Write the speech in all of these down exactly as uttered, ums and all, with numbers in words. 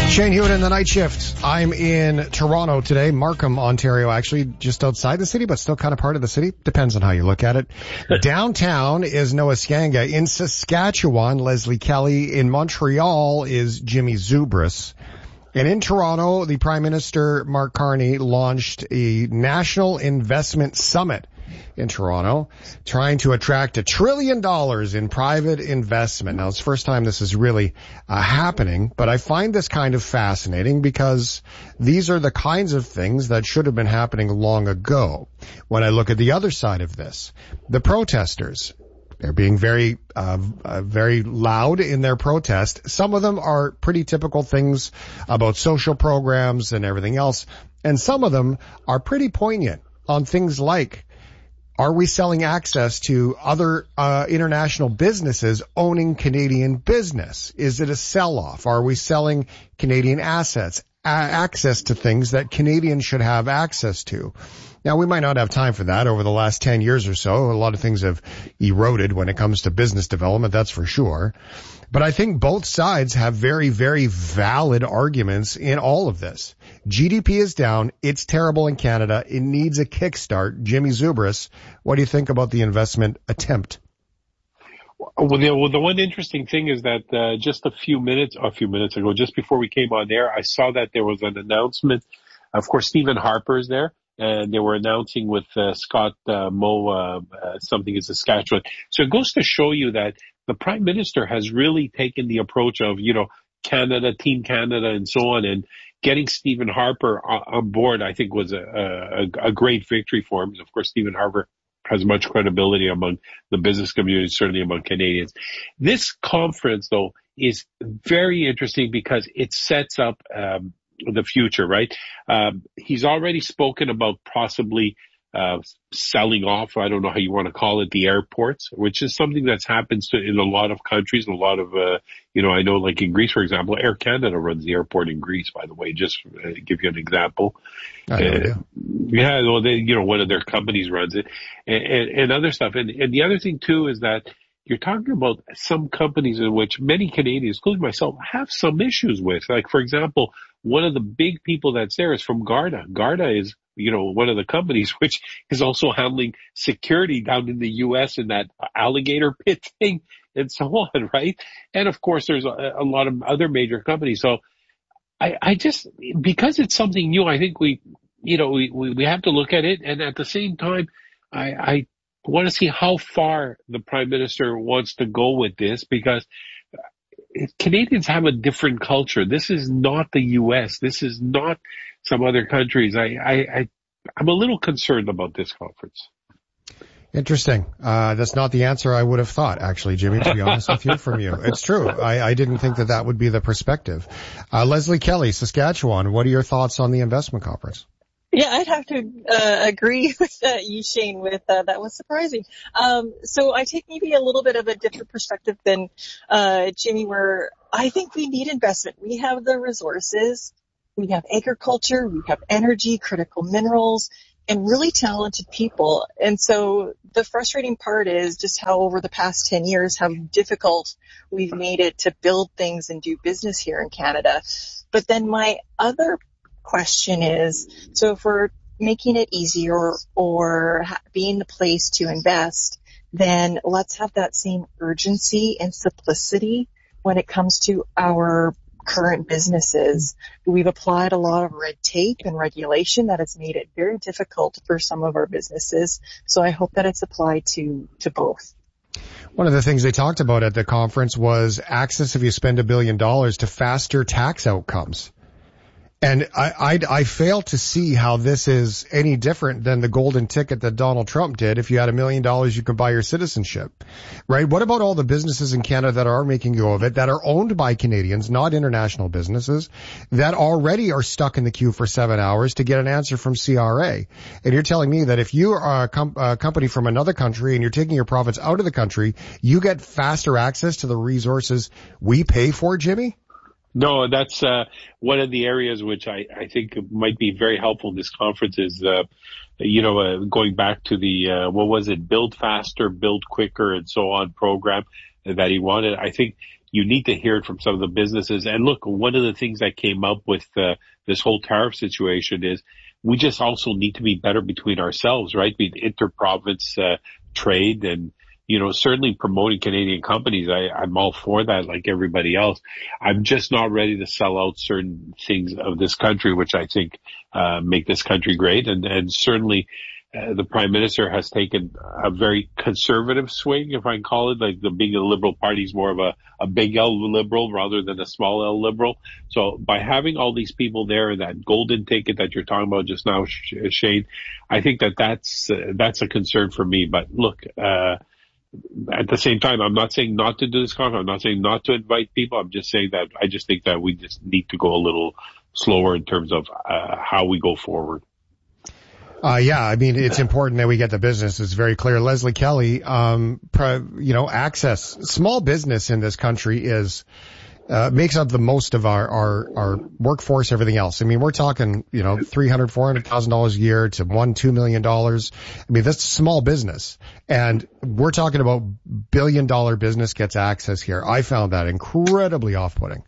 Shane Hewitt in the night shift. I'm in Toronto today, Markham, Ontario, actually just outside the city, but still kind of part of the city. Depends on how you look at it. Downtown is Noah Skanga. In Saskatchewan, Leslie Kelly. In Montreal is Jimmy Zubris. And in Toronto, the Prime Minister, Mark Carney, launched a National Investment Summit in Toronto, trying to attract a trillion dollars in private investment. Now, it's the first time this is really uh, happening, but I find this kind of fascinating because these are the kinds of things that should have been happening long ago. When I look at the other side of this, the protesters, they're being very, uh, uh, very loud in their protest. Some of them are pretty typical things about social programs and everything else, and some of them are pretty poignant on things like, are we selling access to other uh international businesses owning Canadian business? Is it a sell-off? Are we selling Canadian assets, a- access to things that Canadians should have access to? Now, we might not have time for that. Over the last ten years or so, a lot of things have eroded when it comes to business development, that's for sure. But I think both sides have very, very valid arguments in all of this. G D P is down. It's terrible in Canada. It needs a kickstart. Jimmy Zubris, what do you think about the investment attempt? Well, the, well, the one interesting thing is that uh, just a few minutes, a few minutes ago, just before we came on air, I saw that there was an announcement. Of course, Stephen Harper's there, and they were announcing with uh, Scott uh, Moe uh, uh, something in Saskatchewan. So it goes to show you that the Prime Minister has really taken the approach of, you know, Canada, Team Canada, and so on, and getting Stephen Harper on board, I think, was a, a, a great victory for him. Of course, Stephen Harper has much credibility among the business community, certainly among Canadians. This conference, though, is very interesting because it sets up um, the future, right? Um, he's already spoken about possibly uh selling off, I don't know how you want to call it, the airports, which is something that's happened to, in a lot of countries, a lot of, uh, you know, I know like in Greece, for example, Air Canada runs the airport in Greece, by the way, just to give you an example. I know, uh, yeah. yeah, well, they, you know, one of their companies runs it and, and, and other stuff. And, and the other thing too is that you're talking about some companies in which many Canadians, including myself, have some issues with. Like, for example, one of the big people that's there is from Garda. Garda is, you know, one of the companies which is also handling security down in the U S in that alligator pit thing and so on, right? And of course, there's a, a lot of other major companies. So I, I just, because it's something new, I think we, you know, we, we, we have to look at it. And at the same time, I, I want to see how far the Prime Minister wants to go with this, because Canadians have a different culture. This is not the U S. This is not some other countries. I, I, I, I'm a little concerned about this conference. Interesting. Uh, that's not the answer I would have thought, actually, Jimmy, to be honest with you, from you. It's true. I, I didn't think that that would be the perspective. Uh, Leslie Kelly, Saskatchewan, what are your thoughts on the investment conference? Yeah, I'd have to uh, agree with uh, you, Shane, with uh, that was surprising. Um, so I take maybe a little bit of a different perspective than uh, Jimmy, where I think we need investment. We have the resources, we have agriculture, we have energy, critical minerals, and really talented people. And so the frustrating part is just how over the past ten years, how difficult we've made it to build things and do business here in Canada. But then my other question is, so if we're making it easier or being the place to invest, then let's have that same urgency and simplicity when it comes to our current businesses. We've applied a lot of red tape and regulation that has made it very difficult for some of our businesses. So I hope that it's applied to, to both. One of the things they talked about at the conference was access, if you spend a billion dollars, to faster tax outcomes. And I, I, I fail to see how this is any different than the golden ticket that Donald Trump did. If you had a million dollars, you could buy your citizenship, right? What about all the businesses in Canada that are making go of it, that are owned by Canadians, not international businesses, that already are stuck in the queue for seven hours to get an answer from C R A? And you're telling me that if you are a, com- a company from another country and you're taking your profits out of the country, you get faster access to the resources we pay for, Jimmy? No, that's uh, one of the areas which I, I think might be very helpful in this conference is, uh, you know, uh, going back to the, uh, what was it, Build Faster, Build Quicker, and so on program that he wanted. I think You need to hear it from some of the businesses. And look, one of the things that came up with uh, this whole tariff situation is we just also need to be better between ourselves, right? Be inter-province uh, trade and, you know, certainly promoting Canadian companies. I, I'm all for that, like everybody else. I'm just not ready to sell out certain things of this country, which I think uh, make this country great. And, and certainly uh, the Prime Minister has taken a very conservative swing, if I can call it, like the being a Liberal Party is more of a, a big L Liberal rather than a small L Liberal. So by having all these people there, that golden ticket that you're talking about just now, Shane, I think that that's, uh, that's a concern for me. But look, uh, at the same time, I'm not saying not to do this conference. I'm not saying not to invite people. I'm just saying that I just think that we just need to go a little slower in terms of uh, how we go forward. Uh, yeah, I mean, it's important that we get the business. It's very clear. Leslie Kelly, um, pro, you know, access, small business in this country is, uh, makes up the most of our, our, our workforce, everything else. I mean, we're talking, you know, three hundred thousand, four hundred thousand dollars a year to one, two million dollars. I mean, that's small business. And we're talking about billion dollar business gets access here. I found that incredibly off-putting.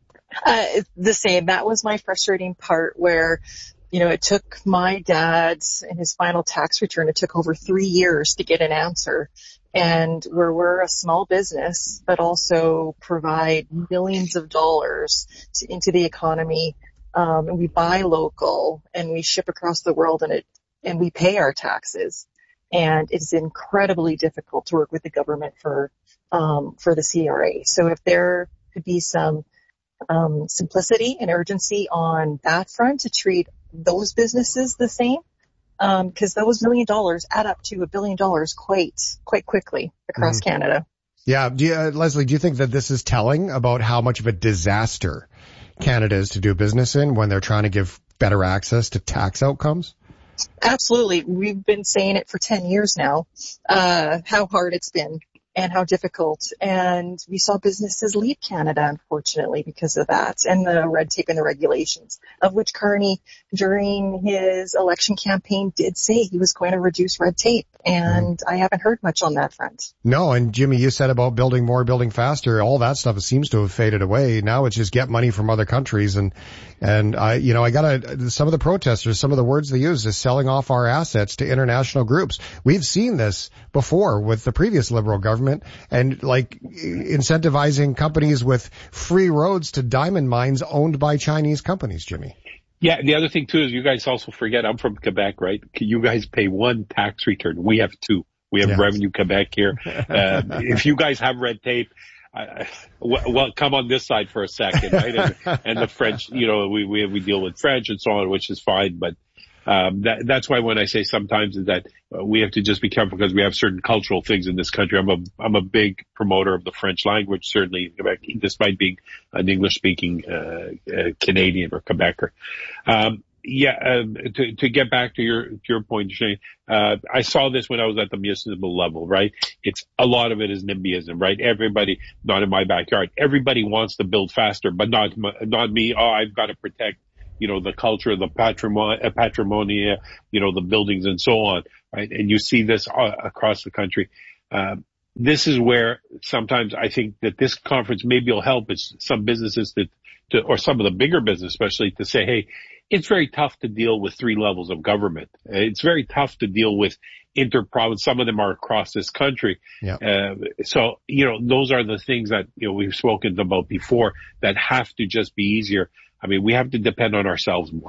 Uh, the same. That was my frustrating part where, you know, it took my dad's in his final tax return, it took over three years to get an answer. And where we're a small business, but also provide millions of dollars to, into the economy. Um, and we buy local and we ship across the world and it, and we pay our taxes. And it's incredibly difficult to work with the government for, um, for the C R A. So if there could be some, um, simplicity and urgency on that front to treat those businesses the same, um, cause those million dollars add up to a billion dollars quite, quite quickly across mm-hmm. Canada. Yeah. Do you, uh, Leslie, do you think that this is telling about how much of a disaster Canada is to do business in when they're trying to give better access to tax outcomes? Absolutely. We've been saying it for ten years now, uh, how hard it's been and how difficult. And we saw businesses leave Canada, unfortunately, because of that and the red tape and the regulations, of which Carney, during his election campaign, did say he was going to reduce red tape. And mm. I haven't heard much on that front. No, and Jimmy, you said about building more, building faster. All that stuff seems to have faded away. Now it's just get money from other countries. And, and I, you know, I gotta, some of the protesters, some of the words they use is selling off our assets to international groups. We've seen this before with the previous Liberal government. And like incentivizing companies with free roads to diamond mines owned by Chinese companies, Jimmy. Yeah, the other thing too is you guys also forget I'm from Quebec, right? You guys pay one tax return. We have two. We have yeah. Revenue Quebec here. Uh, if you guys have red tape, uh, well, come on this side for a second, right? And, and the French, you know, we, we we deal with French and so on, which is fine, but. Um, that, that's why when I say sometimes is that uh, we have to just be careful because we have certain cultural things in this country. I'm a, I'm a big promoter of the French language, certainly in Quebec, despite being an English speaking, uh, uh, Canadian or Quebecer. Um, yeah, um, to, to get back to your, to your point, Shane, uh, I saw this when I was at the municipal level, right? It's, a lot of it is NIMBYism, right? Everybody, not in my backyard, everybody wants to build faster, but not, not me. Oh, I've got to protect, you know, the culture, the patrimony, patrimony, you know, the buildings and so on, right? And you see this across the country. Um, this is where sometimes I think that this conference maybe will help is some businesses that, to, or some of the bigger business especially, to say, hey, it's very tough to deal with three levels of government. It's very tough to deal with inter-province. Some of them are across this country. Yeah. Uh, so, you know, those are the things that, you know, we've spoken about before that have to just be easier. I mean, we have to depend on ourselves more.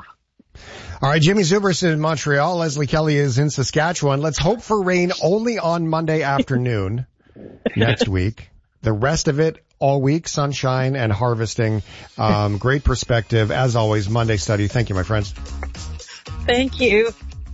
All right, Jimmy Zubris in Montreal. Leslie Kelly is in Saskatchewan. Let's hope for rain only on Monday afternoon next week. The rest of it all week, sunshine and harvesting. Um, great perspective. As always, Monday Study. Thank you, my friends. Thank you.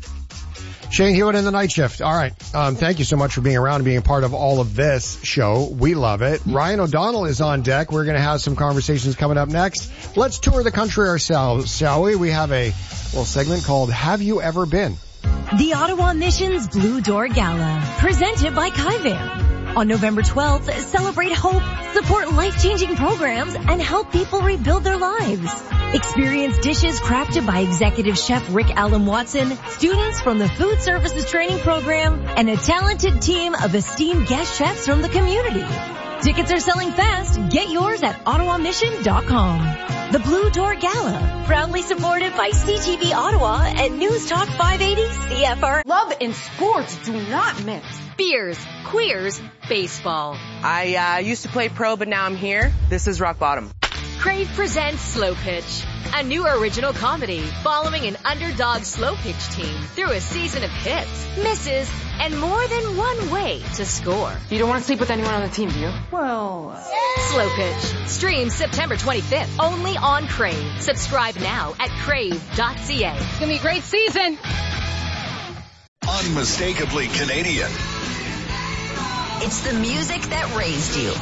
Shane Hewitt in the night shift. All right. Um, thank you so much for being around and being a part of all of this show. We love it. Ryan O'Donnell is on deck. We're going to have some conversations coming up next. Let's tour the country ourselves, shall we? We have a little segment called Have You Ever Been? The Ottawa Mission's Blue Door Gala, presented by Kaivan. On November twelfth, celebrate hope, support life-changing programs, and help people rebuild their lives. Experience dishes crafted by Executive Chef Rick Allen Watson, students from the Food Services Training Program, and a talented team of esteemed guest chefs from the community. Tickets are selling fast. Get yours at ottawa mission dot com. The Blue Door Gala, proudly supported by C T V Ottawa and News Talk five eighty C F R. Love and sports do not mix. Beers, queers, baseball. I uh, used to play pro, but now I'm here. This is rock bottom. Crave presents Slow Pitch, a new original comedy following an underdog slow pitch team through a season of hits, misses, and more than one way to score. You don't want to sleep with anyone on the team, do you? Well... Slow Pitch. Streams September twenty-fifth, only on Crave. Subscribe now at crave dot c a. It's going to be a great season. Unmistakably Canadian. It's the music that raised you.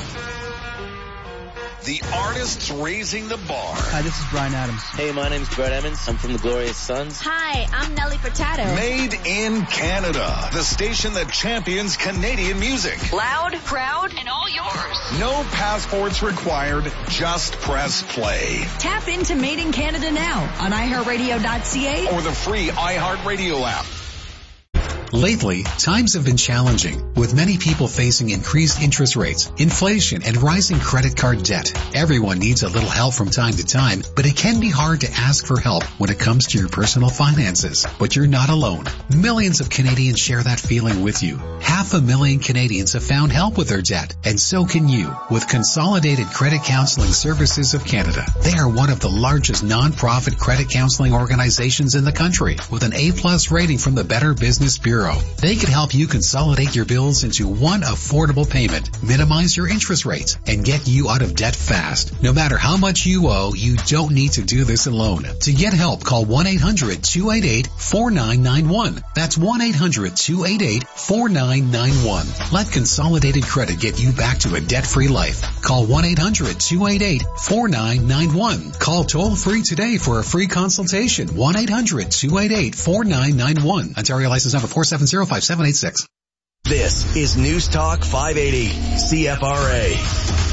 The artists raising the bar. Hi, this is Bryan Adams. Hey, my name's Brett Emmons. I'm from the Glorious Sons. Hi, I'm Nelly Furtado. Made in Canada. The station that champions Canadian music. Loud, proud, and all yours. No passports required. Just press play. Tap into Made in Canada now on i heart radio dot c a Or the free iHeartRadio app. Lately, times have been challenging, with many people facing increased interest rates, inflation, and rising credit card debt. Everyone needs a little help from time to time, but it can be hard to ask for help when it comes to your personal finances. But you're not alone. Millions of Canadians share that feeling with you. Half a million Canadians have found help with their debt, and so can you, with Consolidated Credit Counseling Services of Canada. They are one of the largest non-profit credit counseling organizations in the country, with an A-plus rating from the Better Business Bureau. They can help you consolidate your bills into one affordable payment, minimize your interest rates, and get you out of debt fast. No matter how much you owe, you don't need to do this alone. To get help, call one eight hundred two eight eight four nine nine one. That's one eight hundred two eight eight four nine nine one. Let Consolidated Credit get you back to a debt-free life. Call one eight hundred two eight eight four nine nine one. Call toll-free today for a free consultation. one eight hundred two eight eight four nine nine one. Ontario license number four seven zero five seven eight six. This is News Talk five eighty C F R A.